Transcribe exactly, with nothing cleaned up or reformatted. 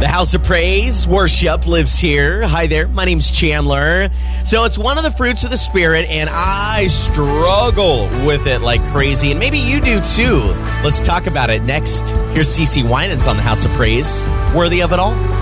The House of Praise, worship lives here. Hi there, my name's Chandler. So it's one of the fruits of the Spirit, and I struggle with it like crazy, and maybe you do too. Let's talk about it next. Here's CeCe Winans on the House of Praise. Worthy of it all?